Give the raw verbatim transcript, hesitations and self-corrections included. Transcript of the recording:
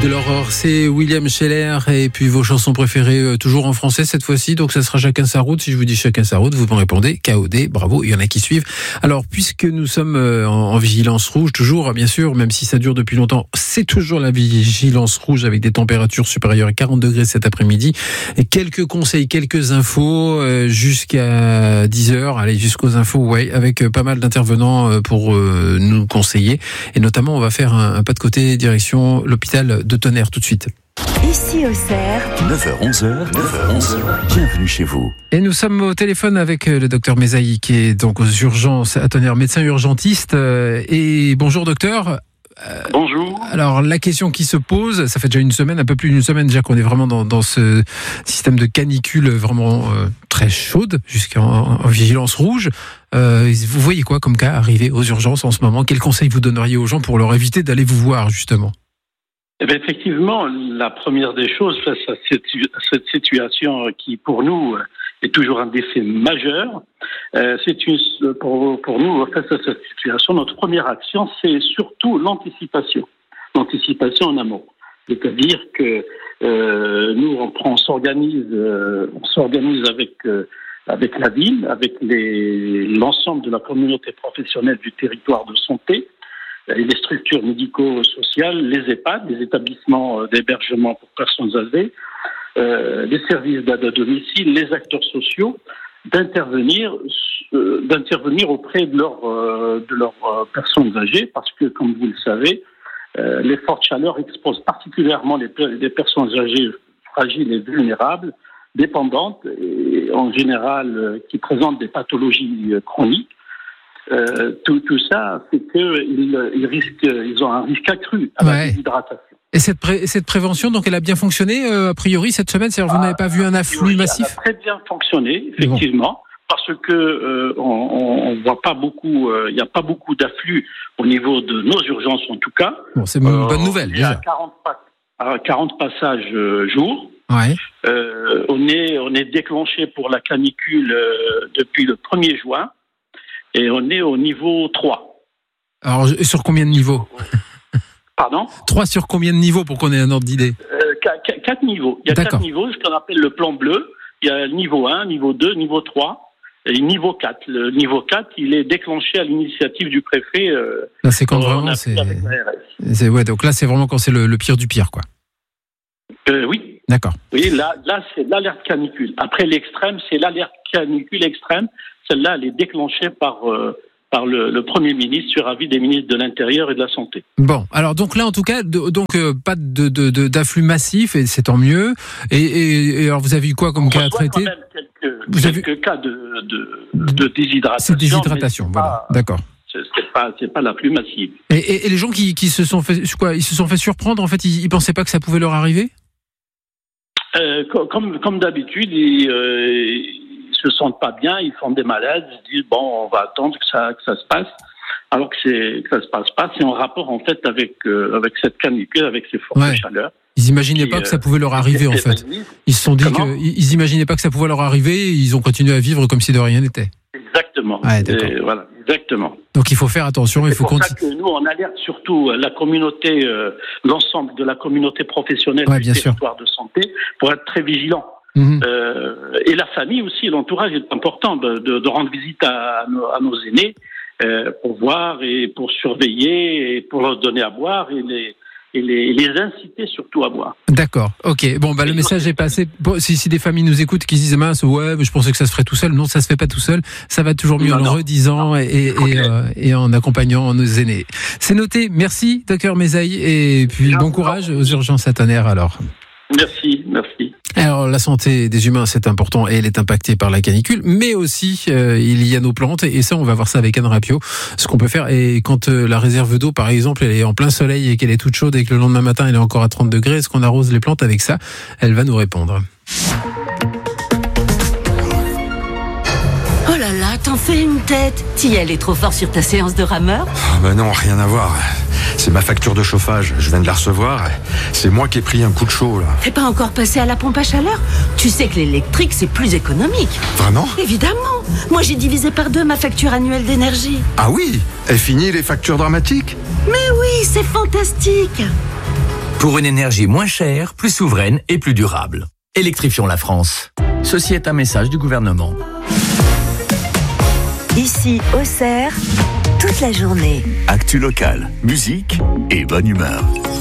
de l'aurore, c'est William Scheller et puis vos chansons préférées euh, toujours en français cette fois-ci, donc ça sera chacun sa route. Si je vous dis chacun sa route, vous me répondez K O D, bravo, il y en a qui suivent. Alors puisque nous sommes euh, en, en vigilance rouge, toujours bien sûr, même si ça dure depuis longtemps, c'est toujours la vigilance rouge avec des températures supérieures à quarante degrés cet après-midi. Et quelques conseils, quelques infos euh, jusqu'à dix heures, allez jusqu'aux infos, ouais, avec euh, pas mal d'intervenants euh, pour euh, nous conseiller. Et notamment, on va faire un, un pas de côté direction l'hôpital de Tonnerre tout de suite. Ici au Cerf, neuf heures onze, neuf heures onze, bienvenue chez vous. Et nous sommes au téléphone avec le docteur Mezahi qui est donc aux urgences à Tonnerre, médecin urgentiste. Et bonjour docteur. Bonjour. Alors la question qui se pose, ça fait déjà une semaine, un peu plus d'une semaine déjà qu'on est vraiment dans, dans ce système de canicule vraiment euh, très chaude, jusqu'en en vigilance rouge. Euh, vous voyez quoi comme cas arriver aux urgences en ce moment? Quels conseils vous donneriez aux gens pour leur éviter d'aller vous voir justement? Eh bien, effectivement, la première des choses face à cette, à cette situation qui, pour nous, est toujours un défi majeur, euh, c'est une, pour, pour nous, face à cette situation, notre première action, c'est surtout l'anticipation. L'anticipation en amont. C'est-à-dire que euh, nous, on, prend, on s'organise, euh, on s'organise avec, euh, avec la ville, avec les, l'ensemble de la communauté professionnelle du territoire de santé, les structures médico-sociales, les EHPAD, les établissements d'hébergement pour personnes âgées, euh, les services d'aide à domicile, les acteurs sociaux, d'intervenir, euh, d'intervenir auprès de leurs euh, de leurs euh, personnes âgées, parce que, comme vous le savez, euh, les fortes chaleurs exposent particulièrement les, les personnes âgées fragiles et vulnérables, dépendantes, et en général euh, qui présentent des pathologies euh, chroniques. Euh, tout, tout ça, c'est qu'ils ils risquent, ils ont un risque accru à ouais. la déshydratation. Et cette, pré- cette prévention, donc, elle a bien fonctionné euh, a priori cette semaine. C'est-à-dire, vous ah, n'avez pas vu un afflux oui, massif? Elle a très bien fonctionné, effectivement, bon. parce que euh, on, on voit pas beaucoup, il euh, n'y a pas beaucoup d'afflux au niveau de nos urgences en tout cas. Bon, c'est une euh, bonne nouvelle déjà. Il y a déjà. quarante, pas- quarante passages euh, jour. Ouais. Euh, on est, on est déclenché pour la canicule euh, depuis le premier juin. Et on est au niveau trois. Alors, sur combien de niveaux? Pardon? trois sur combien de niveaux pour qu'on ait un ordre d'idée? euh, quatre niveaux. Il y a D'accord. quatre niveaux, ce qu'on appelle le plan bleu. Il y a le niveau un, niveau deux, niveau trois et niveau quatre. Le niveau quatre, il est déclenché à l'initiative du préfet. Euh, là, c'est quand vraiment c'est... c'est... Ouais, donc là, c'est vraiment quand c'est le, le pire du pire, quoi. Euh, oui. D'accord. Oui, là, là, c'est l'alerte canicule. Après l'extrême, c'est l'alerte canicule extrême. Celle-là, elle est déclenchée par, euh, par le, le Premier ministre sur avis des ministres de l'Intérieur et de la Santé. Bon, alors donc là, en tout cas, de, donc euh, pas de, de, de, d'afflux massif, et c'est tant mieux. Et, et, et alors, vous avez eu quoi comme On cas à traiter? quelques, vous quelques avez... cas de, de, de déshydratation. C'est déshydratation, voilà, pas, d'accord. C'est, c'est pas, c'est pas la plus massive. Et, et, et les gens qui, qui se sont fait, quoi, ils se sont fait surprendre, en fait, ils, ils pensaient pas que ça pouvait leur arriver? euh, comme, comme d'habitude, ils... Euh, se sentent pas bien, ils font des malades, ils se disent bon, on va attendre que ça que ça se passe, alors que c'est que ça se passe pas. C'est en rapport en fait avec euh, avec cette canicule, avec ces fortes ouais. chaleurs. Ils imaginaient pas euh, que ça pouvait leur arriver en fait. Ils se sont dit Comment que ils imaginaient pas que ça pouvait leur arriver. Et ils ont continué à vivre comme si de rien n'était. Exactement. Ouais, et voilà, exactement. Donc il faut faire attention. Il faut continuer. C'est pour ça que nous on alerte surtout la communauté, euh, l'ensemble de la communauté professionnelle ouais, du territoire sûr. de santé, pour être très vigilant. Mmh. Euh, et la famille aussi, l'entourage est important de, de, de rendre visite à, à, nos, à nos aînés euh, pour voir et pour surveiller et pour leur donner à boire et les, et les, les inciter surtout à boire. D'accord, ok. Bon, bah, le message est passé. Bon, si, si des familles nous écoutent qui disent mince, ouais, mais je pensais que ça se ferait tout seul. Non, ça se fait pas tout seul. Ça va toujours mieux non, en le redisant non. et, et, et, euh, et en accompagnant nos aînés. C'est noté. Merci, docteur Mezahi. Et puis, bien bon courage aux urgences à Tonnerre alors. Merci, merci. Alors, la santé des humains, c'est important et elle est impactée par la canicule, mais aussi, euh, il y a nos plantes et ça, on va voir ça avec Anne Rapio, ce qu'on peut faire. Et quand euh, la réserve d'eau, par exemple, elle est en plein soleil et qu'elle est toute chaude et que le lendemain matin, elle est encore à trente degrés, est-ce qu'on arrose les plantes avec ça? Elle va nous répondre. Oh là là, t'en fais une tête. T'y allais trop fort sur ta séance de rameur? Oh ben non, rien à voir. C'est ma facture de chauffage, je viens de la recevoir. C'est moi qui ai pris un coup de chaud, là. T'es pas encore passé à la pompe à chaleur? Tu sais que l'électrique, c'est plus économique. Vraiment? Évidemment. Moi, j'ai divisé par deux ma facture annuelle d'énergie. Ah oui? Est fini les factures dramatiques? Mais oui, c'est fantastique. Pour une énergie moins chère, plus souveraine et plus durable. Électrifions la France. Ceci est un message du gouvernement. Ici, Auxerre, toute la journée. Actu locale, musique et bonne humeur.